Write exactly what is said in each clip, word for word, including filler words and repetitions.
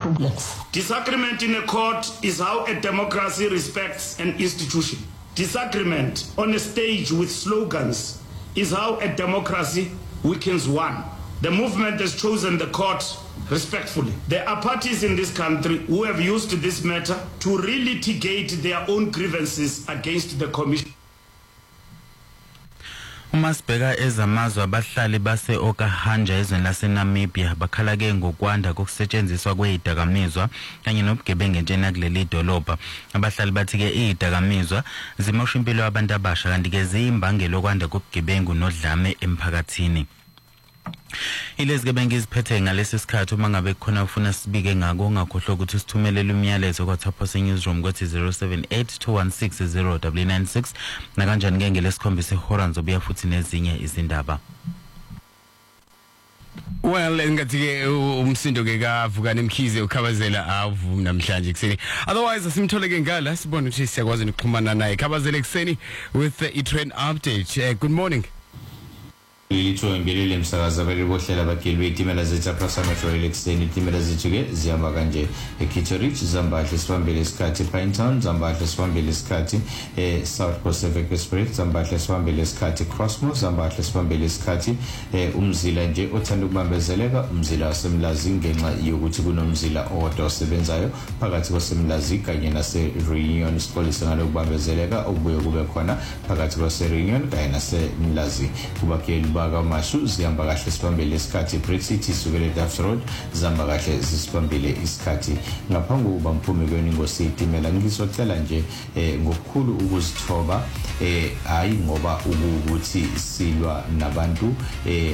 problems. Disagreement in a court is how a democracy respects an institution. Disagreement on a stage with slogans is how a democracy weakens one. The movement has chosen the court respectfully. There are parties in this country who have used this matter to relitigate their own grievances against the commission. Umasibheka ezamazwe abahlali base Okahanja ezweni laseNamibia bakhala ke ngokwanda kokusetshenziswa kwezidakamizwa kanye nobugebengu entshena kuleli dolobha. Abahlali bathi ke izidakamizwa zimosha impilo yabantu abasha kanti ke ziyimbangelo yokwanda kobugebengu nodlame emphakathini. Ilezi gebengu iziphethe ngalesi sikhathi uma ngabe khona ufuna sibike ngako ungakhohlwa ukuthi sithumelele umyalezo kwa Tapose Newsroom kwathi zero seven eight two one six zero nine nine six na kanjani ke ngelesikhombisa ihora ngizobuya futhi nezinye izindaba. Well, ngathi ke umsindo ke kavukana Mkhize ukhabazela avu namhlanje kuseni. Otherwise asimthole ke ngala sibone ukuthi siyakwazi ukuxhumana naye. Khabazela kuseni with the e-train update. Uh, good morning. Ilitho imbelele msakaza belibohlela bagelwe itimela zethu Prasa Metro Extend itimela zethu ke zihamba kanje eKitterich Zambahle sibambele isikhathi Pinetown Zambahle sibambele isikhathi eh South Coast Express Zambahle sibambele isikhathi Crossmoor Zambahle sibambele isikhathi eh umzila nje othanda ukubambezeleka umzila wasemlazi ngenxa yokuthi kunomzila owodwa osebenzayo phakathi kwasemlazi kanye nase Reunion isikole sengalo ukubambezeleka okubuye kube khona phakathi kwase Reunion kanye nase Mlazi kubakeli baka mashu zihamba kahle sibambele isikhathi Brexit isukele Duff Road zihamba kahle sisibambele isikhathi ngaphambi kokuba mphume kweni ngositimela ngizocela nje eh ngokukhulu ukuzithoba eh hayi ngoba ukuthi silwa nabantu eh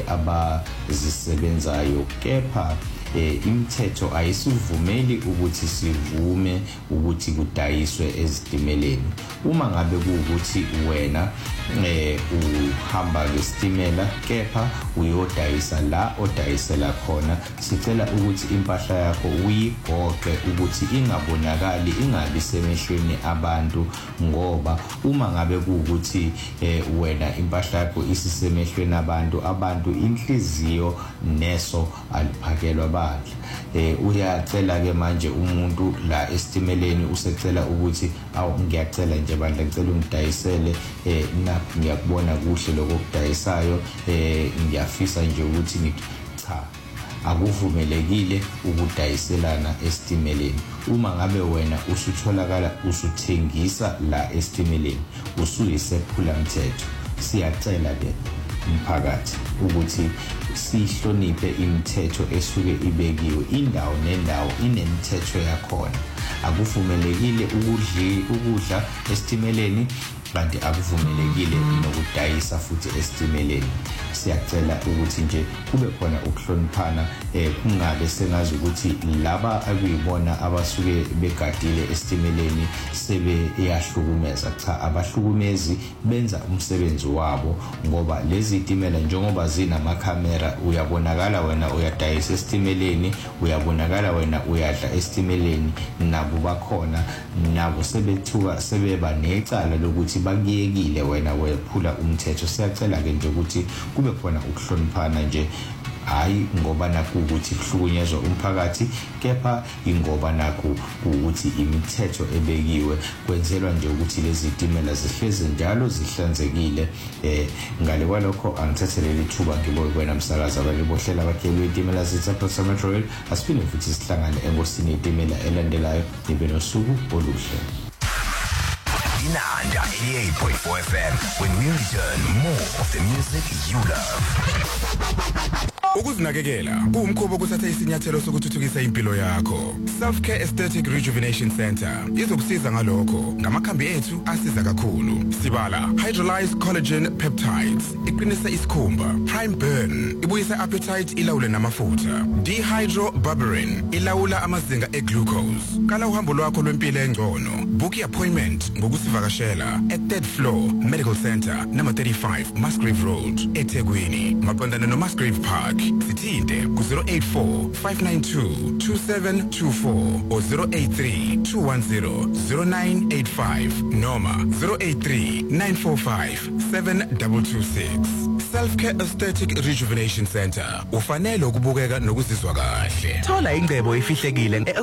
abazisebenzayo kepha eh imithetho ayisivumeli ukuthi sivume ukuthi kudayiswe ezitimeleni. Uma ngabe kuukuthi wena eh uhamba ngestimela kepha uyodayisa la odayisela khona sicela ukuthi impahla yakho uyigoqe ukuthi ingabonakali ingabi semehlweni abantu ngoba uma ngabe kuukuthi eh wena impahla yakho isisemehlweni abantu abantu inhliziyo neso aliphakelwa badla. Eh uyacela ke manje umuntu la estimeleni usecela ukuthi awu ngiyacela nje bandla ngicela ungidayisele eh na ngiyakubona kuhle lokudayisayo eh ngiyafisa nje ukuthi ngithi cha akuvumelekile ukudayiselana estimeleni. Uma ngabe wena usutholakala usuthengisa la estimeleni usuyisephula mthetho siyacela ke umphakathi ukuthi sihloniphe imithetho esuke ibekiwe. Indawo nendawo inemithetho yakhona. Akuvumelekile ukudla ukudla estimeleni kanti akuvumelekile nokudayisa futhi estimeleni. Siyacela ukuthi nje kube khona ukuhloniphana eh kungabe sengazi ukuthi laba akuyibona abasuke begadile estimeleni sebe eyahlukumeza. Cha abahlukumezi benza umsebenzi wabo ngoba lezi itimela njengoba zinama camera uyabonakala wena uyadayisa estimeleni uyabonakala wena uyadla estimeleni nabo bakhona nabo sebethuka sebeba necala lokuthi bakuyekile wena wephula umthetho. Siyacela ke nje ukuthi kube khona ukuhloniphana nje hayi ngoba nakho ukuthi kuhlukunyezwa umphakathi kepha ingoba nakho ukuthi imithetho ebekiwe kwenzelwa nje ukuthi lezi itimela zihleze njalo zihlanzekile. Eh ngale kwalokho angithathelele ithuba ngiboye kwena msakaza abalibohlela abakheli itimela zethu Prasa Metro Rail asiphinde futhi sihlangane enkosini itimela elandelayo nibe nosuku oluhle. Inanda eighty-eight point four F M. When we return, more of the music you love. Ukuzinakekela kuumkhobo kusatha isinyathelo sokuthuthukisa impilo yakho. Self Care Aesthetic Rejuvenation Center izokusiza ngalokho. Ngamakhambi ethu asiza kakhulu. Sibala hydrolyzed collagen peptides iqinisa isikhumba. Prime Burn ibuyisa appetite ilawule namafutha. Dehydroberberine ilawula amazinga eglucose. Kala uhambo lwakho lwempilo engcono. Book appointment ngokusivakashela at third floor Medical Center number thirty-five Musgrave Road eThekwini. Maqondana no Musgrave Park. Sithinte ku zero eight four five nine two two seven two four or zero eight three two one zero zero nine eight five noma zero eight three nine four five seven two two six. Self Care Aesthetic Rejuvenation Center ufanele ukubukeka nokuzizwa kahle. Thola ingcebo efihlekile